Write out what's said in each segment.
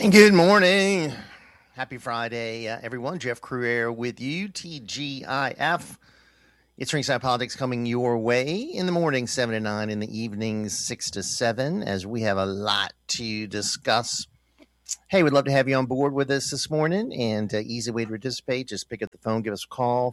Good morning. Happy Friday, everyone. Jeff Crouere with you, TGIF. It's Ringside Politics coming your way in the morning, 7 to 9, in the evenings, 6 to 7, as we have a lot to discuss. Hey, we'd love to have you on board with us this morning, and easy way to participate, just pick up the phone, give us a call,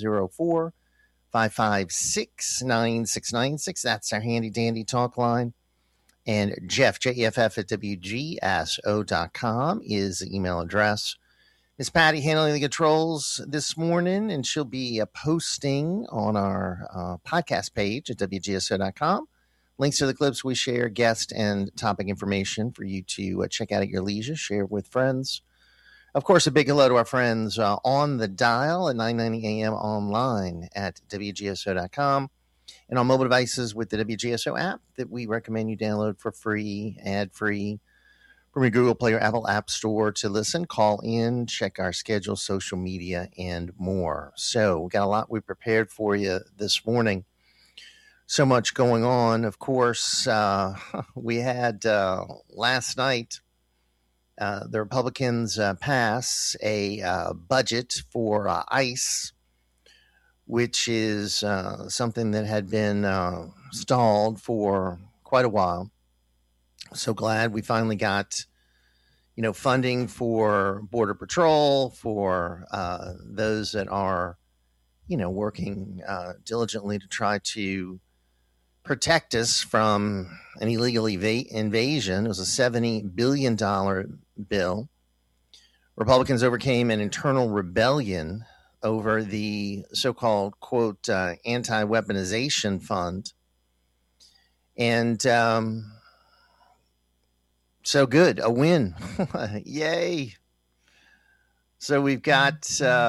504-556-9696. That's our handy-dandy talk line. And Jeff, Jeff at WGSO.com is the email address. Miss Patty handling the controls this morning, and she'll be posting on our podcast page at WGSO.com links to the clips we share, guest and topic information for you to check out at your leisure, share with friends. Of course, a big hello to our friends on the dial at 9:90 a.m. online at WGSO.com. And on mobile devices with the WGSO app that we recommend you download for free, ad-free, from your Google Play or Apple App Store to listen, call in, check our schedule, social media, and more. So we got a lot we prepared for you this morning. So much going on. Of course, we had last night the Republicans pass a budget for ICE, which is something that had been stalled for quite a while. So glad we finally got, funding for Border Patrol, for those that are, working diligently to try to protect us from an illegal invasion. It was a $70 billion bill. Republicans overcame an internal rebellion over the so-called, quote, anti-weaponization fund. And so good, a win. Yay. So we've got,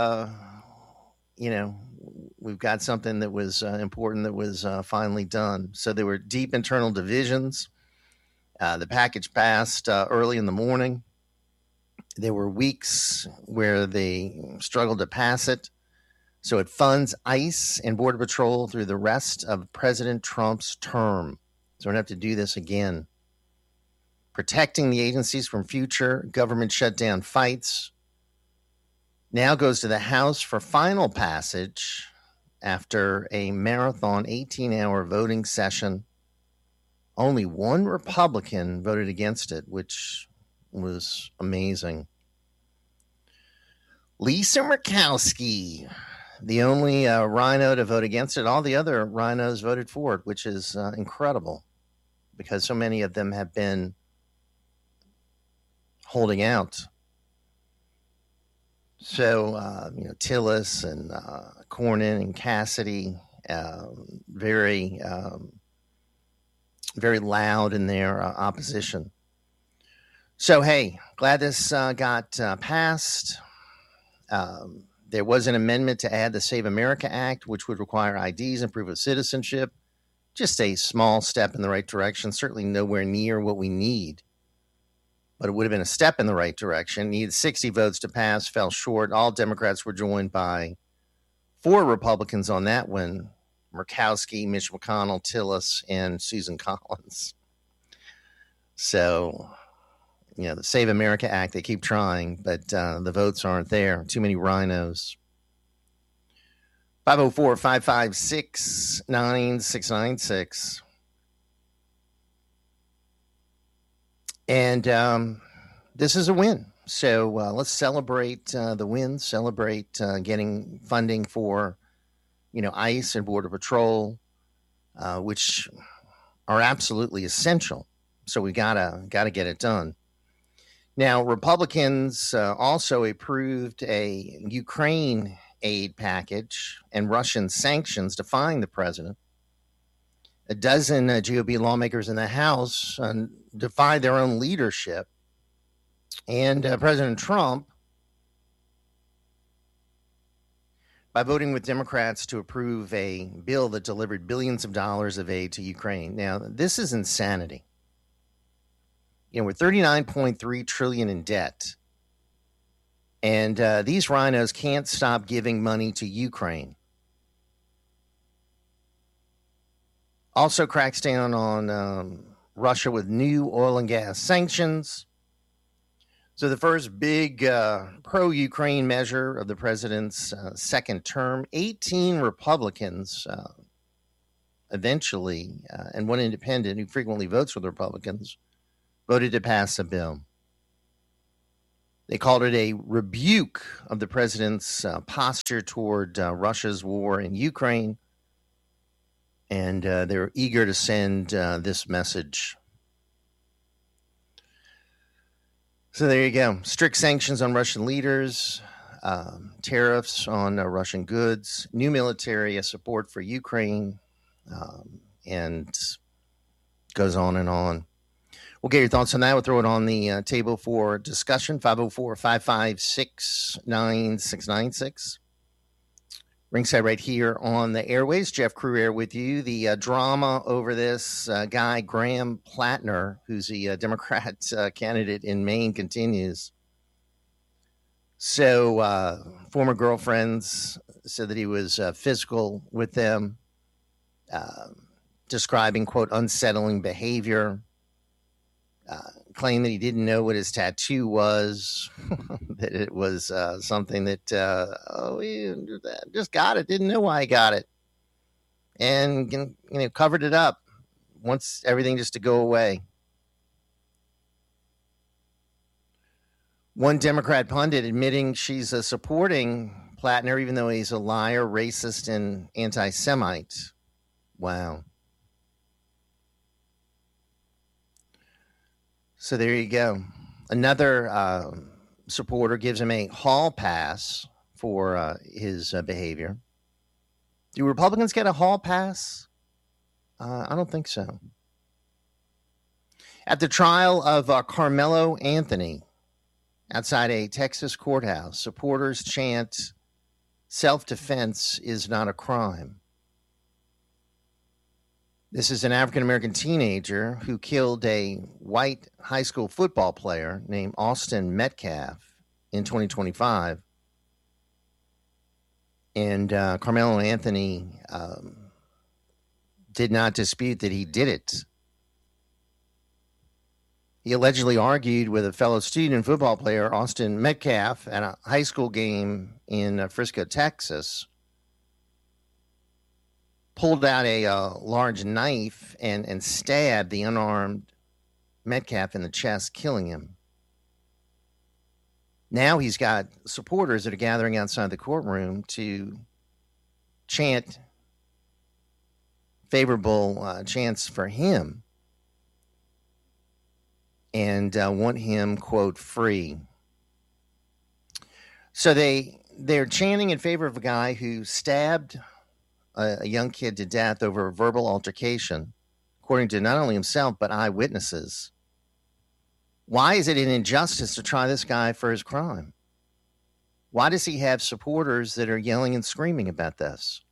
we've got something that was important that was finally done. So there were deep internal divisions. The package passed early in the morning. There were weeks where they struggled to pass it. So it funds ICE and Border Patrol through the rest of President Trump's term. So we don't have to do this again. Protecting the agencies from future government shutdown fights now goes to the House for final passage after a marathon 18-hour voting session. Only one Republican voted against it, which was amazing. Lisa Murkowski, the only rhino to vote against it. All the other rhinos voted for it, which is incredible because so many of them have been holding out. So, Tillis and Cornyn and Cassidy, very loud in their opposition. So, hey, glad this got passed. There was an amendment to add the Save America Act, which would require IDs and proof of citizenship. Just a small step in the right direction, certainly nowhere near what we need. But it would have been a step in the right direction. Needed 60 votes to pass, fell short. All Democrats were joined by 4 Republicans on that one: Murkowski, Mitch McConnell, Tillis, and Susan Collins. So, the Save America Act, they keep trying, but the votes aren't there. Too many rhinos. 504-556-9696. And this is a win. So let's celebrate the win, celebrate getting funding for, ICE and Border Patrol, which are absolutely essential. So we gotta get it done. Now, Republicans also approved a Ukraine aid package and Russian sanctions defying the president. A dozen GOP lawmakers in the House defied their own leadership. And President Trump, by voting with Democrats to approve a bill that delivered billions of dollars of aid to Ukraine. Now, this is insanity. We're $39.3 trillion in debt. And these rhinos can't stop giving money to Ukraine. Also cracks down on Russia with new oil and gas sanctions. So the first big pro-Ukraine measure of the president's second term, 18 Republicans eventually, and one independent who frequently votes with Republicans, voted to pass a bill. They called it a rebuke of the president's posture toward Russia's war in Ukraine, and they're eager to send this message. So there you go. Strict sanctions on Russian leaders, tariffs on Russian goods, new military support for Ukraine, and goes on and on. We'll get your thoughts on that. We'll throw it on the table for discussion. 504-556-9696. Ringside right here on the airways. Jeff Crouere with you. The drama over this guy, Graham Plattner, who's a Democrat candidate in Maine, continues. So former girlfriends said that he was physical with them, describing, quote, unsettling behavior, claimed that he didn't know what his tattoo was, that it was something that, he just got it, didn't know why he got it, and covered it up, wants everything just to go away. One Democrat pundit admitting she's supporting Plattner, even though he's a liar, racist, and anti-Semite. Wow. So there you go. Another supporter gives him a hall pass for his behavior. Do Republicans get a hall pass? I don't think so. At the trial of Carmelo Anthony outside a Texas courthouse, supporters chant, "Self-defense is not a crime." This is an African-American teenager who killed a white high school football player named Austin Metcalf in 2025. And Carmelo Anthony did not dispute that he did it. He allegedly argued with a fellow student football player, Austin Metcalf, at a high school game in Frisco, Texas, pulled out a large knife and stabbed the unarmed Metcalf in the chest, killing him. Now he's got supporters that are gathering outside the courtroom to chant favorable chants for him and want him, quote, free. So they're chanting in favor of a guy who stabbed a young kid to death over a verbal altercation, according to not only himself, but eyewitnesses. Why is it an injustice to try this guy for his crime? Why does he have supporters that are yelling and screaming about this?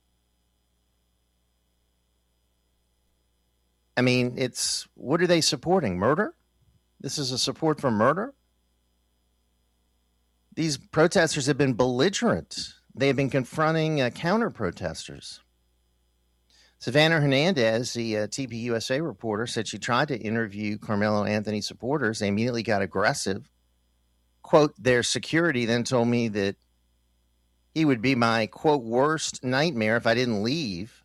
I mean, what are they supporting? Murder? This is a support for murder? These protesters have been belligerent. They have been confronting counter-protesters. Savannah Hernandez, the TPUSA reporter, said she tried to interview Carmelo Anthony supporters. They immediately got aggressive. Quote, their security then told me that he would be my, quote, worst nightmare if I didn't leave.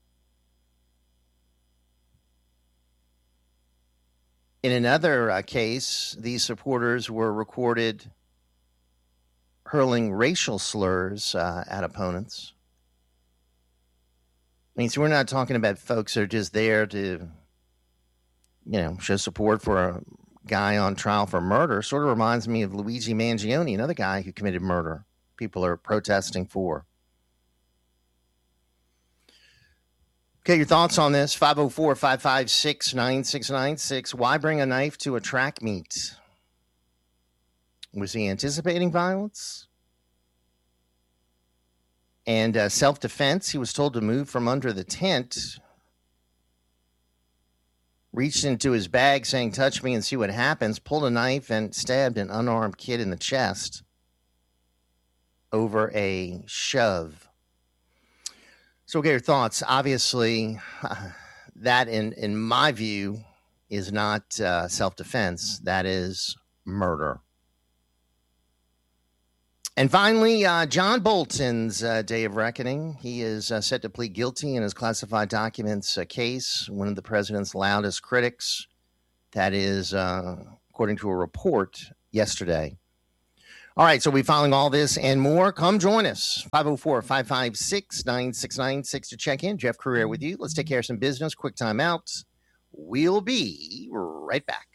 In another case, these supporters were recorded hurling racial slurs at opponents. I mean, so we're not talking about folks that are just there to, show support for a guy on trial for murder. Sort of reminds me of Luigi Mangione, another guy who committed murder. People are protesting for. Okay, your thoughts on this, 504-556-9696. Why bring a knife to a track meet? Was he anticipating violence? And self-defense, he was told to move from under the tent, reached into his bag saying, touch me and see what happens, pulled a knife and stabbed an unarmed kid in the chest over a shove. So we'll get your thoughts. Obviously, that in my view is not self-defense. That is murder. And finally, John Bolton's day of reckoning. He is set to plead guilty in his classified documents case, one of the president's loudest critics. That is, according to a report yesterday. All right, so we're following all this and more. Come join us, 504-556-9696 to check in. Jeff Crouere with you. Let's take care of some business. Quick time out. We'll be right back.